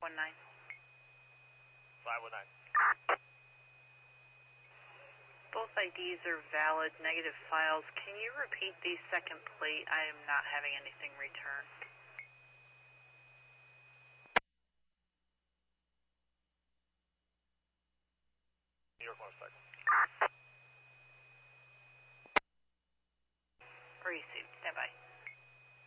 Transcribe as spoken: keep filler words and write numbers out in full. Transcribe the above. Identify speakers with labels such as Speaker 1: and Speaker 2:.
Speaker 1: one nine.
Speaker 2: five one nine.
Speaker 1: Both I Ds are valid, negative files. Can you repeat the second plate? I am not having anything return.
Speaker 2: New York one second.